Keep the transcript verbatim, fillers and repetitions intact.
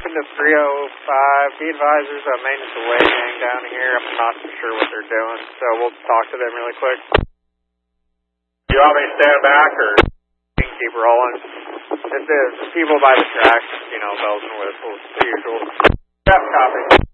talking to three oh five. Be advised, there's a maintenance away gang down here. I'm not too sure what they're doing, so we'll talk to them really quick. You want me to stand back, or? We can keep rolling. It's the people by the tracks, you know, bells and whistles, the usual. Yep, copy.